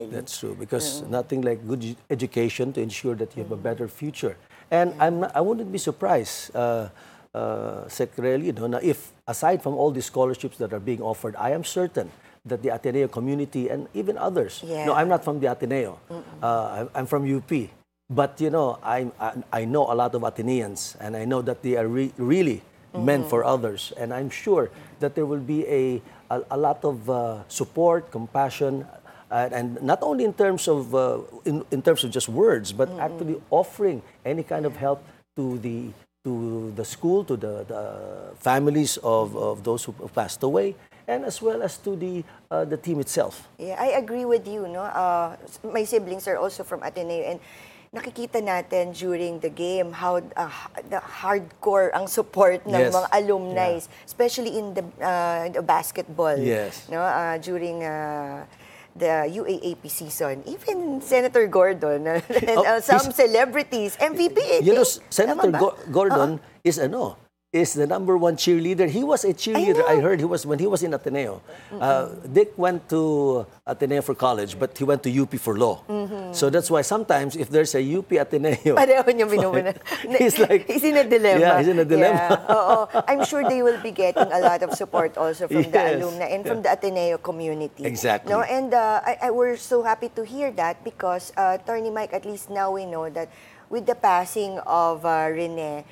That's true, because nothing like good education to ensure that you have a better future. And I wouldn't be surprised, Secretary, if aside from all the scholarships that are being offered, I am certain that the Ateneo community and even others. Yeah. No, I'm not from the Ateneo. I'm from UP. But I know a lot of Ateneans, and I know that they are really meant for others. And I'm sure that there will be a lot of support, compassion, and not only in terms of in terms of just words, but actually offering any kind of help to the school, to the families of those who passed away, and as well as to the team itself. Yeah, I agree with you. No, my siblings are also from Ateneo, and nakikita natin during the game how the hardcore ang support ng Yes. mga alumni, especially in the basketball. Yes. No, during the UAAP season, even Senator Gordon and some celebrities, MVP. Senator Gordon is the #1 cheerleader. He was a cheerleader. I heard when he was in Ateneo. Dick went to Ateneo for college, but he went to UP for law. So that's why sometimes if there's a UP Ateneo, pareho niya binumuna. he's in a dilemma. Yeah, he's in a dilemma. Yeah, I'm sure they will be getting a lot of support also from the alumni and from the Ateneo community. Exactly. No, and we're so happy to hear that because Attorney Mike, at least now we know that with the passing of Rene,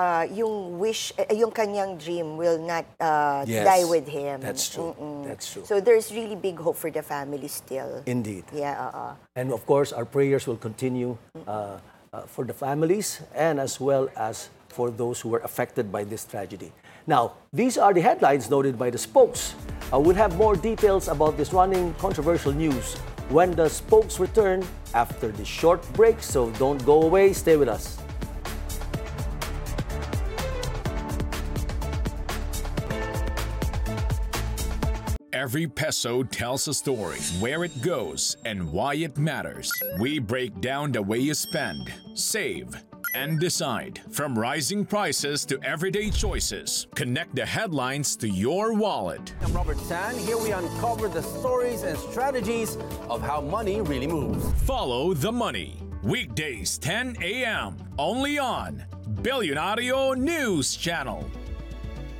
yung kanyang dream will not die with him. That's true. That's true. So there's really big hope for the family still. Indeed. Yeah. And of course, our prayers will continue for the families and as well as for those who were affected by this tragedy. Now, these are the headlines noted by the spokes. We'll have more details about this running controversial news when the spokes return after this short break. So don't go away. Stay with us. Every peso tells a story, where it goes, and why it matters. We break down the way you spend, save, and decide. From rising prices to everyday choices, connect the headlines to your wallet. I'm Robert San. Here we uncover the stories and strategies of how money really moves. Follow the money. Weekdays 10 a.m. only on Billionario News Channel.